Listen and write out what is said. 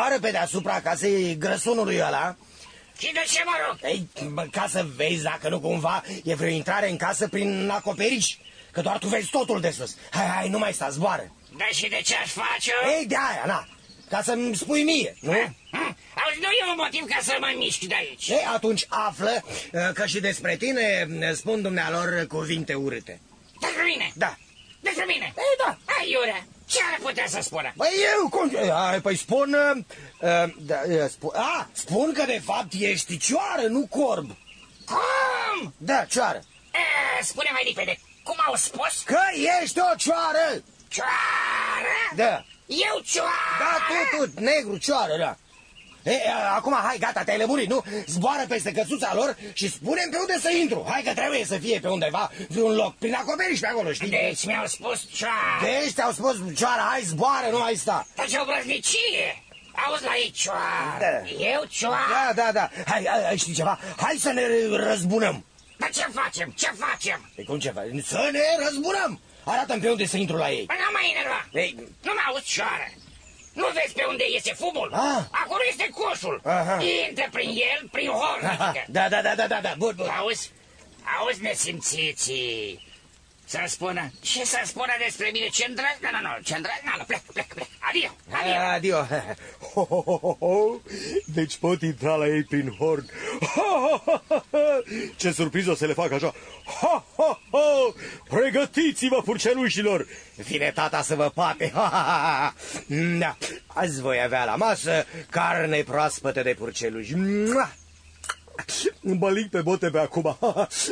zboară pe deasupra casei grăsunului ăla. Și de ce, mă rog? Ei, ca să vezi dacă nu cumva e vreo intrare în casă prin acoperiș. Că doar tu vezi totul de sus. Hai, nu mai sta, zboară. Da, și de ce aș face-o? Ei, de aia, na. Ca să-mi spui mie, nu? Auzi, nu e un motiv ca să mă mișc de aici. Ei, atunci află că și despre tine spun dumnealor cuvinte urâte. Despre mine? Da. Despre mine? Ei, da. Aiurea, ce ar putea să spună? Băi, păi spun... spun că de fapt ești cioară, nu corb. Cum? Da, cioară. Spune mai repede, cum au spus? Că ești o cioară. Cioară? Da. Eu cioară? Da, tu, negru, cioară, da. Acum, hai, gata, te-ai lămurit, nu? Zboară peste căsuța lor și spune-mi pe unde să intru. Hai că trebuie să fie pe undeva, vreun loc, prin acoperiș pe acolo, știi? Deci mi-au spus cioară. Deci te-au spus cioară, hai, zboară, nu mai sta. Dar ce obrăznicie! Auzi la ei cioară. Da. Eu cioară? Da. Hai, știi ceva? Hai să ne răzbunăm. Dar ce facem? Ce facem? Păi cum ce facem? Să ne răzbunăm. Arată-mi pe unde să intru la ei. Păi n-am mai enerva. Ei. Nu mă auzi, cioară. Nu vezi pe unde iese fumul? Acolo este coșul. Intră prin el, prin horn. Da. Bun. Auzi, nesimțiții. Să-mi spună. Ce să spună despre mine? Ce îndrăznă? Ce îndrăznă? Plec. Adio. Deci pot intra la ei prin horn. Ce surpriză o să le fac așa. Pregătiți-vă, purcelușilor. Vine tata să vă pape. Da. Azi voi avea la masă carne proaspătă de purceluși. Mă ling pe bote pe acum.